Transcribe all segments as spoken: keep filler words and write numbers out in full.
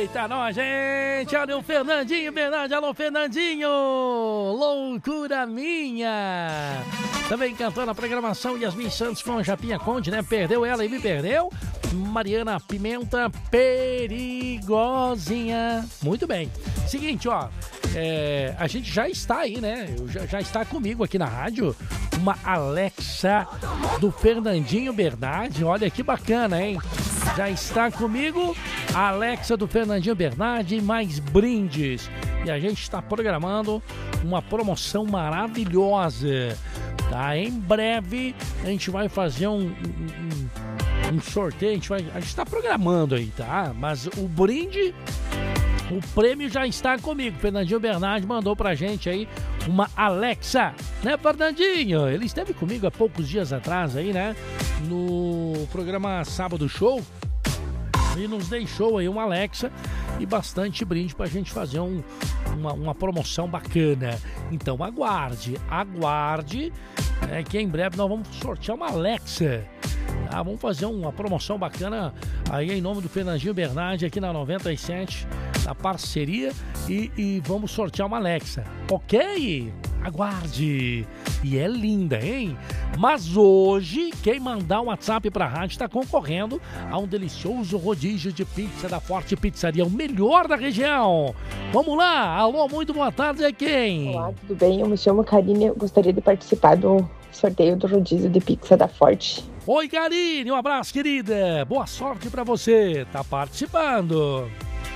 Eita, nós, gente! Olha o Fernandinho, verdade, alô, Fernandinho! Loucura minha! Também cantando a programação Yasmin Santos com a Japinha Conde, né? Perdeu ela e me perdeu. Mariana Pimenta, perigosinha. Muito bem. Seguinte, ó. É, a gente já está aí, né? Já, já está comigo aqui na rádio uma Alexa do Fernandinho Bernardi. Olha que bacana, hein? Já está comigo a Alexa do Fernandinho Bernardi, mais brindes. E a gente está programando uma promoção maravilhosa. Tá? Em breve a gente vai fazer um, um, um sorteio. A gente vai, a gente está programando aí, tá? Mas o brinde, o prêmio já está comigo. Fernandinho Bernardi mandou pra gente aí uma Alexa, né, Fernandinho? Ele esteve comigo há poucos dias atrás aí, né? No programa Sábado Show. E nos deixou aí uma Alexa e bastante brinde pra gente fazer um, uma, uma promoção bacana. Então aguarde, aguarde, é, que em breve nós vamos sortear uma Alexa. Tá? Vamos fazer uma promoção bacana aí em nome do Fernandinho Bernardi aqui na noventa e sete, na parceria, e, e vamos sortear uma Alexa, ok? Aguarde! E é linda, hein? Mas hoje, quem mandar um WhatsApp pra rádio está concorrendo a um delicioso rodízio de pizza da Forte Pizzaria, o melhor da região. Vamos lá! Alô, muito boa tarde, é quem? Olá, tudo bem? Eu me chamo Karine, eu gostaria de participar do sorteio do rodízio de pizza da Forte. Oi, Karine, um abraço, querida. Boa sorte pra você. Tá participando.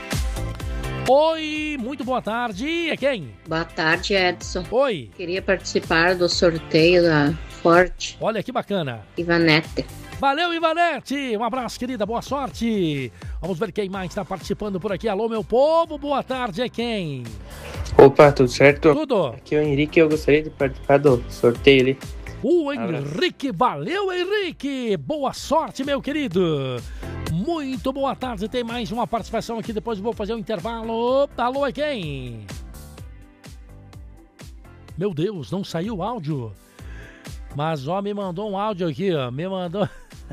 Oi, muito boa tarde. É quem? Boa tarde, Edson. Oi. Queria participar do sorteio da Forte. Olha que bacana. Ivanete. Valeu, Ivanete. Um abraço, querida. Boa sorte. Vamos ver quem mais está participando por aqui. Alô, meu povo. Boa tarde. É quem? Opa, tudo certo? Tudo. Aqui é o Henrique. Eu gostaria de participar do sorteio ali. O Henrique. Valeu, Henrique. Boa sorte, meu querido. Muito boa tarde. Tem mais uma participação aqui. Depois eu vou fazer um intervalo. Alô, é quem? Meu Deus, não saiu o áudio. Mas, ó, me mandou um áudio aqui, ó. Me mandou...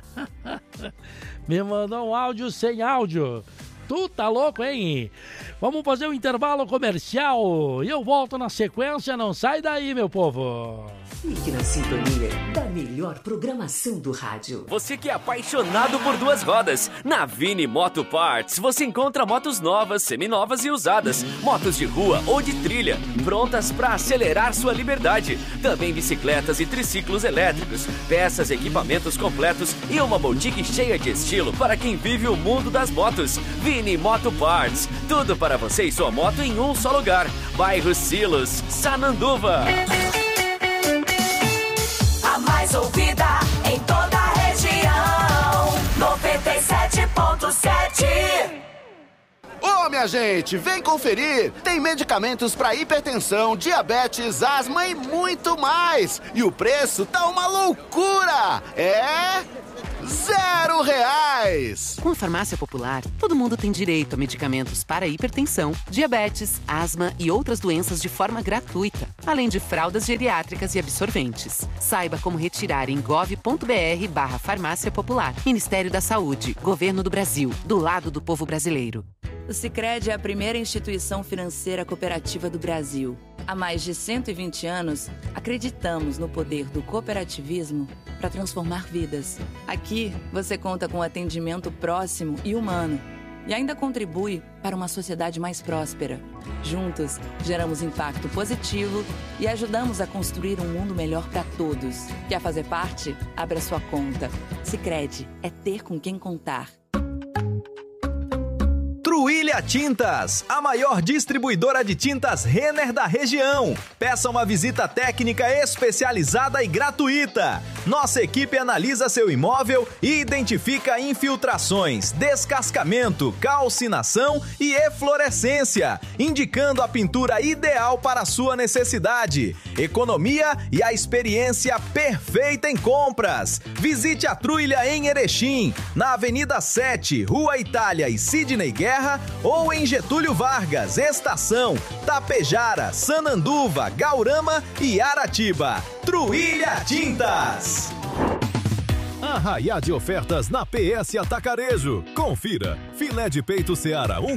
me mandou um áudio sem áudio. Tu tá louco, hein? Vamos fazer um intervalo comercial. E eu volto na sequência. Não sai daí, meu povo. Fique na sintonia da melhor programação do rádio. Você que é apaixonado por duas rodas, na Vini Moto Parts você encontra motos novas, seminovas e usadas, motos de rua ou de trilha, prontas para acelerar sua liberdade. Também bicicletas e triciclos elétricos, peças, equipamentos completos e uma boutique cheia de estilo para quem vive o mundo das motos. Vini Moto Parts, tudo para você e sua moto em um só lugar. Bairro Silos, Sananduva. Mais ouvida em toda a região, noventa e sete ponto sete. Ô, minha gente, vem conferir! Tem medicamentos para hipertensão, diabetes, asma e muito mais! E o preço tá uma loucura! É... Zero reais! Com a Farmácia Popular, todo mundo tem direito a medicamentos para hipertensão, diabetes, asma e outras doenças de forma gratuita, além de fraldas geriátricas e absorventes. Saiba como retirar em gov.br barra Farmácia Popular. Ministério da Saúde, Governo do Brasil, do lado do povo brasileiro. O Sicredi é a primeira instituição financeira cooperativa do Brasil. Há mais de cento e vinte anos, acreditamos no poder do cooperativismo para transformar vidas. Aqui, você conta com atendimento próximo e humano e ainda contribui para uma sociedade mais próspera. Juntos, geramos impacto positivo e ajudamos a construir um mundo melhor para todos. Quer fazer parte? Abra sua conta. Sicredi é ter com quem contar. Truília Tintas, a maior distribuidora de tintas Renner da região. Peça uma visita técnica especializada e gratuita. Nossa equipe analisa seu imóvel e identifica infiltrações, descascamento, calcinação e eflorescência, indicando a pintura ideal para a sua necessidade. Economia e a experiência perfeita em compras. Visite a Truília em Erechim, na Avenida sete, Rua Itália e Sidney Guerra, ou em Getúlio Vargas, Estação, Tapejara, Sananduva, Gaurama e Aratiba. Truília Tintas. Arraiá de ofertas na P S Atacarejo. Confira. Filé de peito Seara um